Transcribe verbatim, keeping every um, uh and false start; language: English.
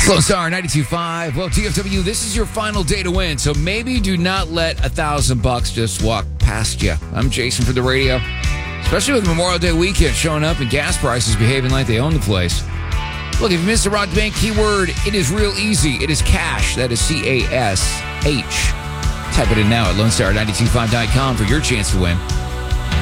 Lone Star ninety-two point five. Well, T F W, this is your final day to win, so maybe do not let a thousand bucks just walk past you. I'm Jason for the radio. Especially with Memorial Day weekend showing up and gas prices behaving like they own the place. Look, if you missed the Rock Bank keyword, it is real easy. It is cash. That is C A S H. Type it in now at Lone Star nine two five dot com for your chance to win.